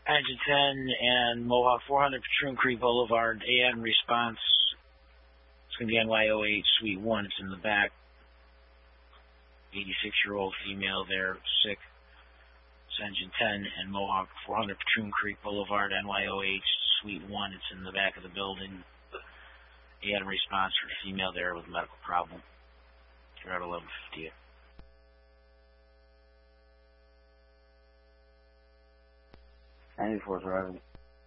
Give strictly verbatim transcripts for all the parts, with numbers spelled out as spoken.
Engine ten and Mohawk four hundred Patroon Creek Boulevard, A M response. It's going to be N Y O eight, Suite one. It's in the back. eighty-six-year-old female there, sick. It's Engine ten and Mohawk four hundred Patroon Creek Boulevard, N Y O eight, Suite one. It's in the back of the building. A M response for female there with a medical problem. You're at eleven fifty-eight. ninety-four driving.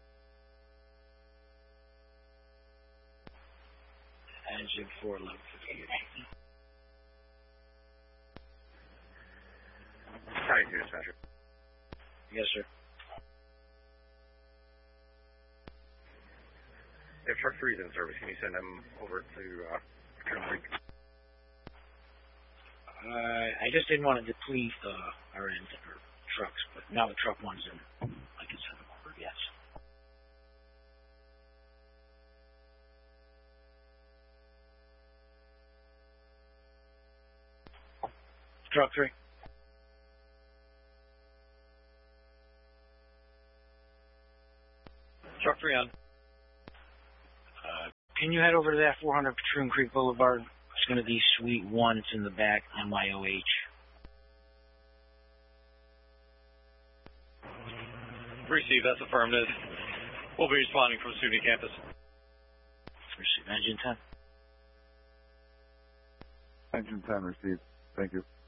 Engine four, eleven fifty-eight. Hi, dispatcher. Yes, sir. If truck three is in service, can you send them over to uh, Patroon Creek? Uh, I just didn't want to deplete uh, our end or trucks, but now the truck one's in. I can send them over, yes. Truck three. Truck three on. Uh, can you head over to that four hundred Patroon Creek Boulevard? It's going to be Suite one. It's in the back, N Y O H. Received. That's affirmative. We'll be responding from SUNY campus. Receive. Engine ten. Engine ten received. Thank you.